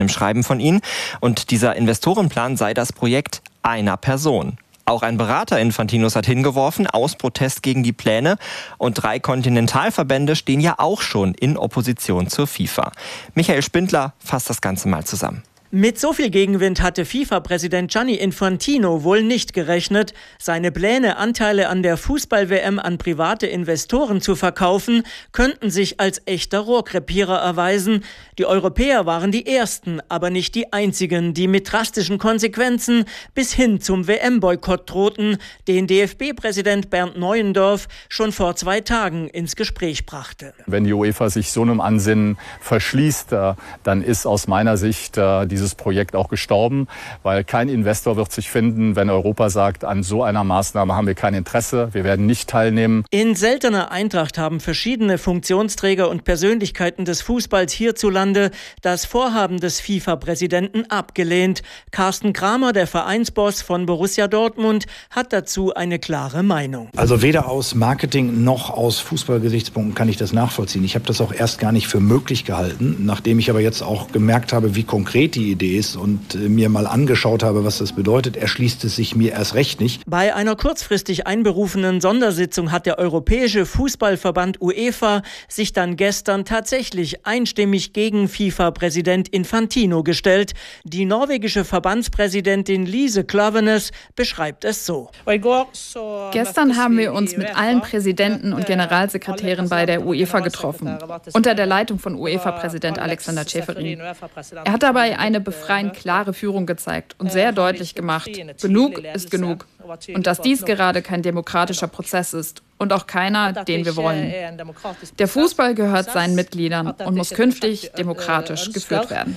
im Schreiben von ihnen. Und dieser Investorenplan sei das Projekt einer Person. Auch ein Berater Infantinos hat hingeworfen, aus Protest gegen die Pläne. Und 3 Kontinentalverbände stehen ja auch schon in Opposition zur FIFA. Michael Spindler fasst das Ganze mal zusammen. Mit so viel Gegenwind hatte FIFA-Präsident Gianni Infantino wohl nicht gerechnet. Seine Pläne, Anteile an der Fußball-WM an private Investoren zu verkaufen, könnten sich als echter Rohrkrepierer erweisen. Die Europäer waren die Ersten, aber nicht die Einzigen, die mit drastischen Konsequenzen bis hin zum WM-Boykott drohten, den DFB-Präsident Bernd Neuendorf schon vor 2 Tagen ins Gespräch brachte. Wenn die UEFA sich so einem Ansinnen verschließt, dann ist aus meiner Sicht dieses Projekt auch gestorben, weil kein Investor wird sich finden, wenn Europa sagt, an so einer Maßnahme haben wir kein Interesse, wir werden nicht teilnehmen. In seltener Eintracht haben verschiedene Funktionsträger und Persönlichkeiten des Fußballs hierzulande das Vorhaben des FIFA-Präsidenten abgelehnt. Carsten Kramer, der Vereinsboss von Borussia Dortmund, hat dazu eine klare Meinung. Also weder aus Marketing noch aus Fußballgesichtspunkten kann ich das nachvollziehen. Ich habe das auch erst gar nicht für möglich gehalten, nachdem ich aber jetzt auch gemerkt habe, wie konkret die Idee ist und mir mal angeschaut habe, was das bedeutet, erschließt es sich mir erst recht nicht. Bei einer kurzfristig einberufenen Sondersitzung hat der Europäische Fußballverband UEFA sich dann gestern tatsächlich einstimmig gegen FIFA-Präsident Infantino gestellt. Die norwegische Verbandspräsidentin Lise Klaveness beschreibt es so. Gestern haben wir uns mit allen Präsidenten und Generalsekretären bei der UEFA getroffen, unter der Leitung von UEFA-Präsident Alexander Čeferin. Er hat dabei eine befreiend klare Führung gezeigt und sehr deutlich gemacht, genug ist genug. Und dass dies gerade kein demokratischer Prozess ist und auch keiner, den wir wollen. Der Fußball gehört seinen Mitgliedern und muss künftig demokratisch geführt werden.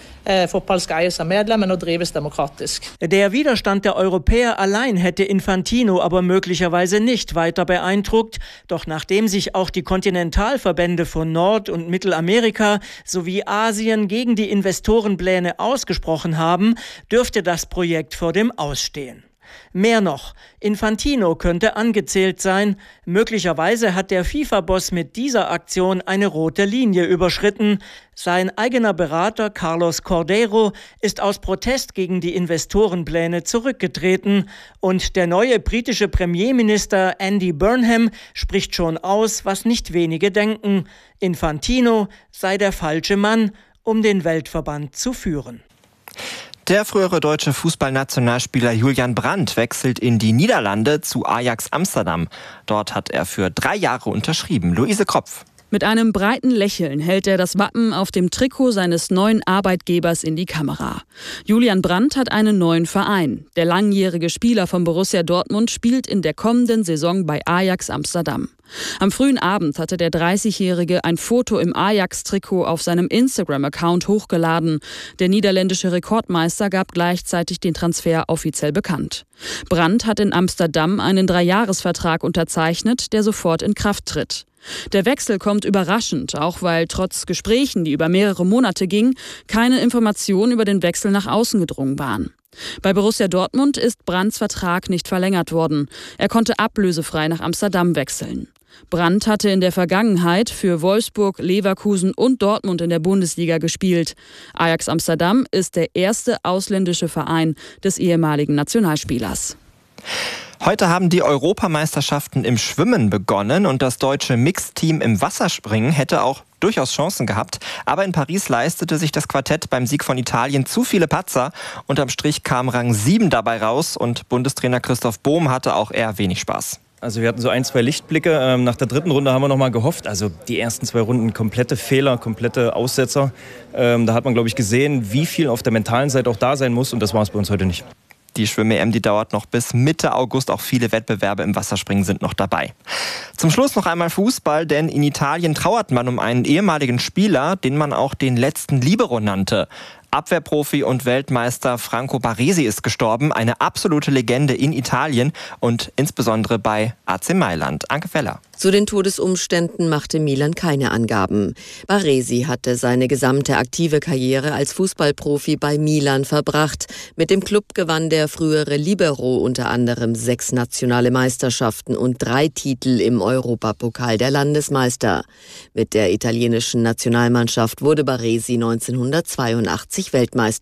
Der Widerstand der Europäer allein hätte Infantino aber möglicherweise nicht weiter beeindruckt. Doch nachdem sich auch die Kontinentalverbände von Nord- und Mittelamerika sowie Asien gegen die Investorenpläne ausgesprochen haben, dürfte das Projekt vor dem Ausstehen. Mehr noch, Infantino könnte angezählt sein. Möglicherweise hat der FIFA-Boss mit dieser Aktion eine rote Linie überschritten. Sein eigener Berater Carlos Cordeiro ist aus Protest gegen die Investorenpläne zurückgetreten. Und der neue britische Premierminister Andy Burnham spricht schon aus, was nicht wenige denken. Infantino sei der falsche Mann, um den Weltverband zu führen. Der frühere deutsche Fußballnationalspieler Julian Brandt wechselt in die Niederlande zu Ajax Amsterdam. Dort hat er für 3 Jahre unterschrieben. Luise Kropf. Mit einem breiten Lächeln hält er das Wappen auf dem Trikot seines neuen Arbeitgebers in die Kamera. Julian Brandt hat einen neuen Verein. Der langjährige Spieler von Borussia Dortmund spielt in der kommenden Saison bei Ajax Amsterdam. Am frühen Abend hatte der 30-Jährige ein Foto im Ajax-Trikot auf seinem Instagram-Account hochgeladen. Der niederländische Rekordmeister gab gleichzeitig den Transfer offiziell bekannt. Brandt hat in Amsterdam einen 3-Jahres-Vertrag unterzeichnet, der sofort in Kraft tritt. Der Wechsel kommt überraschend, auch weil trotz Gesprächen, die über mehrere Monate gingen, keine Informationen über den Wechsel nach außen gedrungen waren. Bei Borussia Dortmund ist Brandts Vertrag nicht verlängert worden. Er konnte ablösefrei nach Amsterdam wechseln. Brandt hatte in der Vergangenheit für Wolfsburg, Leverkusen und Dortmund in der Bundesliga gespielt. Ajax Amsterdam ist der erste ausländische Verein des ehemaligen Nationalspielers. Heute haben die Europameisterschaften im Schwimmen begonnen und das deutsche Mixteam im Wasserspringen hätte auch durchaus Chancen gehabt. Aber in Paris leistete sich das Quartett beim Sieg von Italien zu viele Patzer. Unterm Strich kam Rang 7 dabei raus und Bundestrainer Christoph Bohm hatte auch eher wenig Spaß. Also wir hatten so 1, 2 Lichtblicke. Nach der 3. Runde haben wir noch mal gehofft. Also die ersten 2 Runden komplette Fehler, komplette Aussetzer. Da hat man, glaube ich, gesehen, wie viel auf der mentalen Seite auch da sein muss. Und das war es bei uns heute nicht. Die Schwimm-EM, die dauert noch bis Mitte August. Auch viele Wettbewerbe im Wasserspringen sind noch dabei. Zum Schluss noch einmal Fußball, denn in Italien trauert man um einen ehemaligen Spieler, den man auch den letzten Libero nannte. Abwehrprofi und Weltmeister Franco Baresi ist gestorben. Eine absolute Legende in Italien und insbesondere bei AC Mailand. Anke Feller. Zu den Todesumständen machte Milan keine Angaben. Baresi hatte seine gesamte aktive Karriere als Fußballprofi bei Milan verbracht. Mit dem Klub gewann der frühere Libero unter anderem 6 nationale Meisterschaften und 3 Titel im Europapokal der Landesmeister. Mit der italienischen Nationalmannschaft wurde Baresi 1982 Weltmeister.